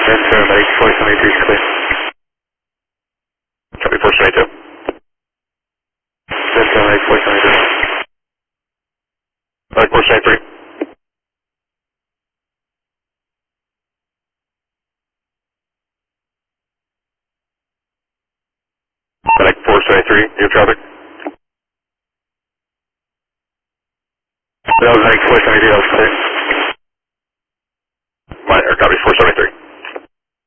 That's paramedic 473 is clear. Copy 472. That's paramedic 473. Like 473. Like 473, you have traffic? That was like 473, that was clear.